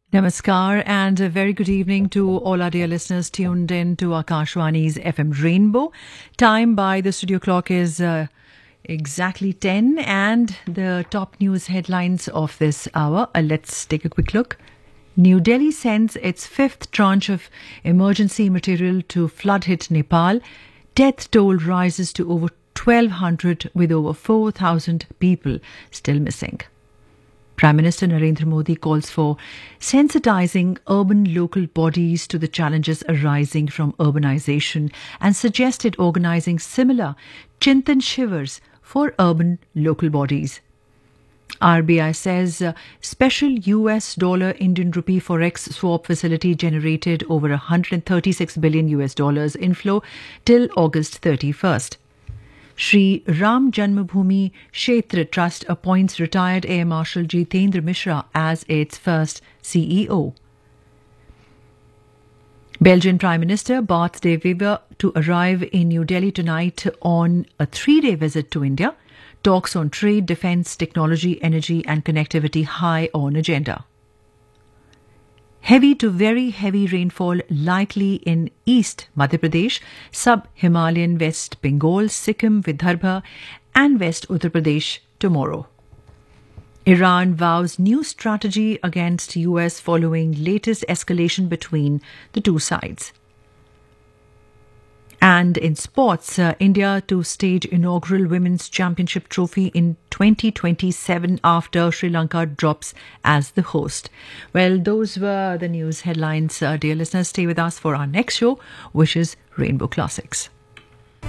Namaskar and a very good evening to all our dear listeners tuned in to Akashwani's FM Rainbow. Time by the studio clock is exactly 10 and the top news headlines of this hour. Let's take a quick look. New Delhi sends its fifth tranche of emergency material to flood-hit Nepal. Death toll rises to over 1,200 with over 4,000 people still missing. Prime Minister Narendra Modi calls for sensitizing urban local bodies to the challenges arising from urbanization and suggested organizing similar Chintan Shivers for urban local bodies. RBI says special US dollar Indian rupee forex swap facility generated over $136 billion inflow till August 31st. Shri Ram Janmabhoomi Kshetra Trust appoints retired Air Marshal Jitendra Mishra as its first CEO. Belgian Prime Minister Bart de Wever to arrive in New Delhi tonight on a 3-day visit to India. Talks on trade, defence, technology, energy and connectivity high on agenda. Heavy to very heavy rainfall likely in East Madhya Pradesh, sub-Himalayan West Bengal, Sikkim, Vidarbha and West Uttar Pradesh tomorrow. Iran vows new strategy against US following latest escalation between the two sides. And in sports, India to stage inaugural Women's Championship trophy in 2027 after Sri Lanka drops as the host. Well, those were the news headlines. Dear listeners, stay with us for our next show, which is Rainbow Classics.